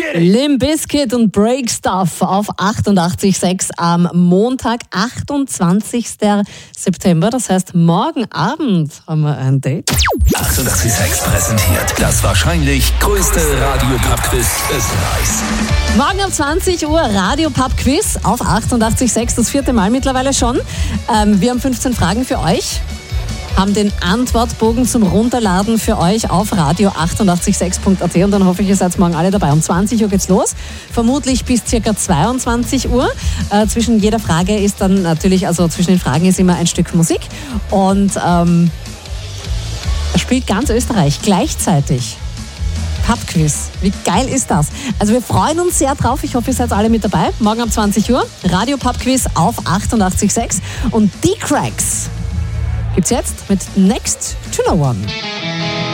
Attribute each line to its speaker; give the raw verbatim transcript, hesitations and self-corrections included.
Speaker 1: Limp Bizkit und Break Stuff auf achtundachtzig Komma sechs am Montag, achtundzwanzigsten September. Das heißt, morgen Abend haben wir ein Date.
Speaker 2: achtundachtzig Komma sechs präsentiert das wahrscheinlich größte Radio-Pub-Quiz Österreichs.
Speaker 1: Morgen um zwanzig Uhr Radio-Pub-Quiz auf achtundachtzig Komma sechs, das vierte Mal mittlerweile schon. Ähm, wir haben fünfzehn Fragen für euch. Haben den Antwortbogen zum Runterladen für euch auf radio achtundachtzig Komma sechs punkt a t und dann hoffe ich, ihr seid morgen alle dabei. Um zwanzig Uhr geht's los, vermutlich bis circa zweiundzwanzig Uhr. Äh, zwischen jeder Frage ist dann natürlich, also zwischen den Fragen ist immer ein Stück Musik und ähm, da spielt ganz Österreich gleichzeitig Pub-Quiz. Wie geil ist das? Also wir freuen uns sehr drauf. Ich hoffe, ihr seid alle mit dabei. Morgen um zwanzig Uhr Radio-Pub-Quiz auf achtundachtzig Komma sechs und die Cracks gibt's jetzt mit Next to No One.